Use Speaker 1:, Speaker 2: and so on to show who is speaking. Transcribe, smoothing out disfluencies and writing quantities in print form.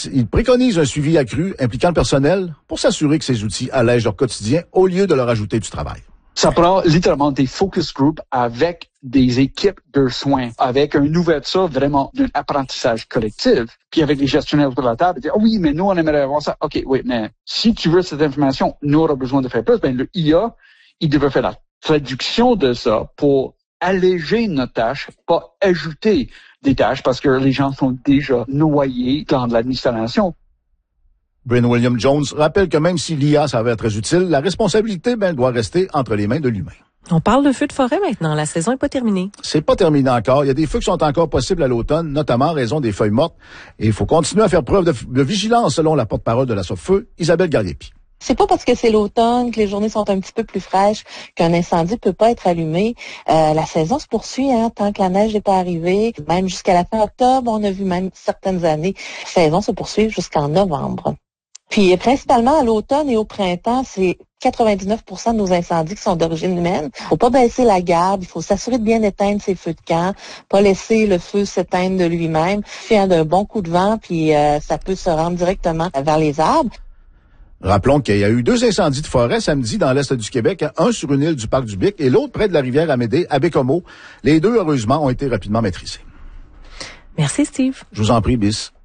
Speaker 1: il préconise un suivi accru impliquant le personnel pour s'assurer que ces outils allègent leur quotidien au lieu de leur ajouter du travail.
Speaker 2: Ça prend littéralement des focus groups avec des équipes de soins, avec une ouverture vraiment d'un apprentissage collectif, puis avec les gestionnaires autour de la table, dire, oui, mais nous, on aimerait avoir ça. OK, oui, mais si tu veux cette information, nous, on aura besoin de faire plus. Ben, le IA, il devrait faire la traduction de ça pour alléger notre tâche, pas ajouter des tâches parce que les gens sont déjà noyés dans de l'administration.
Speaker 1: Bryn William Jones rappelle que même si l'IA s'avère très utile, la responsabilité doit rester entre les mains de l'humain.
Speaker 3: On parle de feux de forêt maintenant. La saison n'est pas terminée.
Speaker 1: C'est pas terminé encore. Il y a des feux qui sont encore possibles à l'automne, notamment en raison des feuilles mortes. Et il faut continuer à faire preuve de vigilance, selon la porte-parole de la Sauve-Feu, Isabelle Gariepi.
Speaker 4: C'est pas parce que c'est l'automne, que les journées sont un petit peu plus fraîches, qu'un incendie peut pas être allumé. La saison se poursuit, tant que la neige n'est pas arrivée. Même jusqu'à la fin octobre, on a vu même certaines années, la saison se poursuit jusqu'en novembre. Puis principalement à l'automne et au printemps, c'est 99% de nos incendies qui sont d'origine humaine. Faut pas baisser la garde, il faut s'assurer de bien éteindre ses feux de camp, pas laisser le feu s'éteindre de lui-même. Faire d'un bon coup de vent, puis ça peut se rendre directement vers les arbres.
Speaker 1: Rappelons qu'il y a eu 2 incendies de forêt samedi dans l'est du Québec, un sur une île du parc du Bic et l'autre près de la rivière Amédée, à Bécomo. Les 2, heureusement, ont été rapidement maîtrisés.
Speaker 3: Merci, Steve.
Speaker 1: Je vous en prie, Bis.